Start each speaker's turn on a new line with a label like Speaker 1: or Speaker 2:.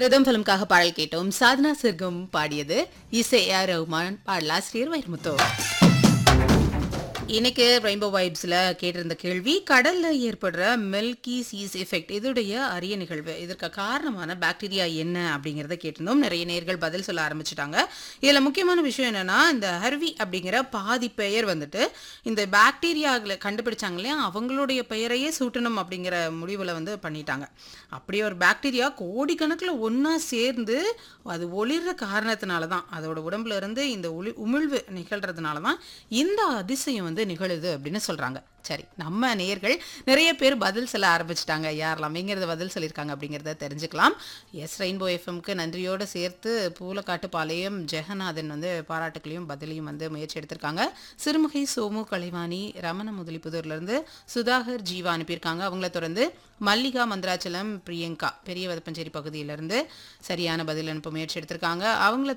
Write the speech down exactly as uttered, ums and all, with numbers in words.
Speaker 1: Rhythm ஃபிலிம்காக பாடல் கேட்டோம். சாதனா சிர்கம் பாடியது. இசை ஏ ஆர் ரஹ்மான், பாடலாசிரியர் வைரமுத்து. இன்னைக்கு ரெயின்போ வைப்ஸ்ல கேட்டிருந்த கேள்வி, கடல்ல ஏற்படுற மில்கி சீஸ் எஃபெக்ட் இதோடைய அரிய நிகழ்வு, இதற்கு காரணமான பாக்டீரியா என்ன அப்படிங்கறத கேட்டிருந்தோம். நிறைய நேர்கள் பதில் சொல்ல ஆரம்பிச்சுட்டாங்க. இதுல முக்கியமான விஷயம் என்னன்னா, இந்த ஹர்வி அப்படிங்கிற பாதி பெயர் வந்துட்டு இந்த பாக்டீரியாக்களை கண்டுபிடிச்சாங்க இல்லையா, அவங்களுடைய பெயரையே சூட்டணும் அப்படிங்கிற முடிவுல வந்து பண்ணிட்டாங்க. அப்படி ஒரு பாக்டீரியா கோடிக்கணக்கில் ஒன்னா சேர்ந்து அது ஒளிர்ற காரணத்தினால தான், அதோட உடம்புல இருந்து இந்த ஒளி உமிழ்வு நிகழ்றதுனால தான் இந்த அதிசயம் வந்து நிகழுது அப்படின்னு சொல்றாங்க. சரி, நம்ம நேயர்கள் நிறைய பேர் பதில் சொல்ல ஆரம்பிச்சிட்டாங்க. யாரெல்லாம் எங்கிறத பதில் சொல்லியிருக்காங்க அப்படிங்கிறத தெரிஞ்சுக்கலாம். எஸ் ரெயின்போ எஃப்எம்க்கு நன்றியோடு சேர்த்து பூலக்காட்டுப்பாளையம் ஜெகநாதன் வந்து பாராட்டுகளையும் பதிலையும் வந்து முயற்சி எடுத்திருக்காங்க. சிறுமுகை சோமு கலைவாணி ரமண முதலிப்புதூர்லேருந்து சுதாகர் ஜீவா அனுப்பியிருக்காங்க. அவங்கள தொடர்ந்து மல்லிகா மந்திராச்சலம் பிரியங்கா பெரிய வதப்பஞ்சேரி பகுதியிலேருந்து சரியான பதில் அனுப்ப முயற்சி எடுத்திருக்காங்க. அவங்கள